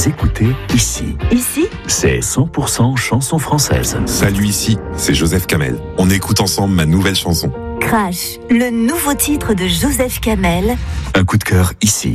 Vous écoutez Ici. Ici, C'est 100% chanson française. Salut, ici, c'est Joseph Kamel. On écoute ensemble ma nouvelle chanson. Crash, le nouveau titre de Joseph Kamel. Un coup de cœur ici.